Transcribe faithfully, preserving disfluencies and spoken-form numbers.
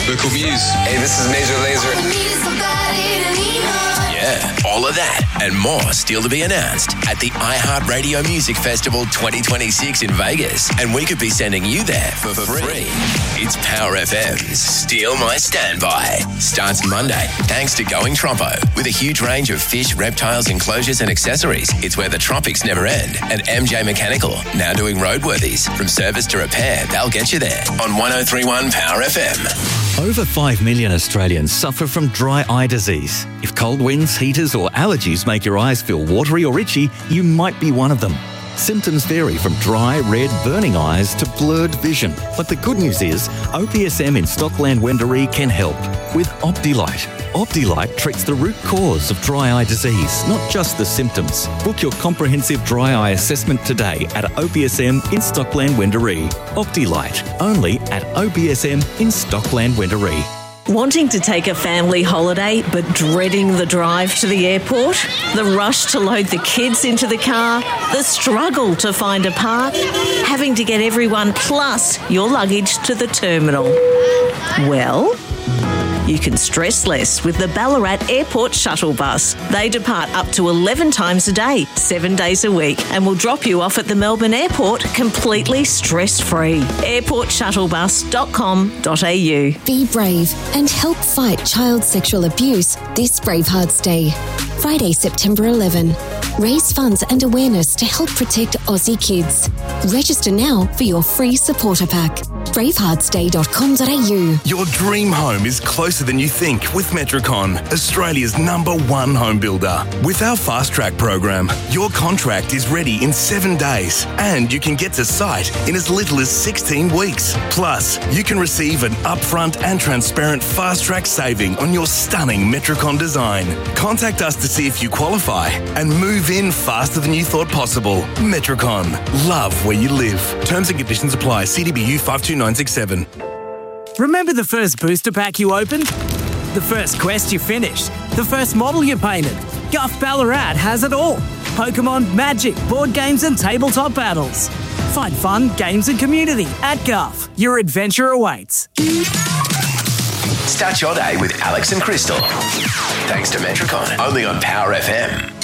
Vocal Muse. Hey, this is Major Lazer. Yeah, all of that and more still to be announced at the iHeartRadio Music Festival twenty twenty-six in Vegas. And we could be sending you there for, for free. It's Power F M's Steal My Standby. Starts Monday, thanks to Going Trompo. With a huge range of fish, reptiles, enclosures and accessories, it's where the tropics never end. And M J Mechanical, now doing roadworthies. From service to repair, they'll get you there on one oh three one Power F M. Over five million Australians suffer from dry eye disease. If cold winds, heaters or allergies make your eyes feel watery or itchy, you might be one of them. Symptoms vary from dry, red, burning eyes to blurred vision. But the good news is, O P S M in Stockland Wendouree can help with Optilite. Optilite treats the root cause of dry eye disease, not just the symptoms. Book your comprehensive dry eye assessment today at O P S M in Stockland Wendouree. Optilite, only at O P S M in Stockland Wendouree. Wanting to take a family holiday but dreading the drive to the airport? The rush to load the kids into the car? The struggle to find a park? Having to get everyone plus your luggage to the terminal? Well, you can stress less with the Ballarat Airport Shuttle Bus. They depart up to eleven times a day, seven days a week, and will drop you off at the Melbourne Airport completely stress-free. airport shuttle bus dot com dot a u. Be brave and help fight child sexual abuse this Bravehearts Day. Friday, September eleventh. Raise funds and awareness to help protect Aussie kids. Register now for your free supporter pack. bravehearts day dot com dot a u. Your dream home is closer than you think with Metricon, Australia's number one home builder. With our Fast Track program, your contract is ready in seven days and you can get to site in as little as sixteen weeks. Plus, you can receive an upfront and transparent Fast Track saving on your stunning Metricon design. Contact us to see if you qualify and move in faster than you thought possible. Metricon, love where you live. Terms and conditions apply. C D B U five two nine six seven. Remember the first booster pack you opened? The first quest you finished? The first model you painted? Guff Ballarat has it all. Pokemon, Magic, board games and tabletop battles. Find fun, games and community at Guff. Your adventure awaits. Start your day with Alex and Crystal. Thanks to Metricon, only on Power F M.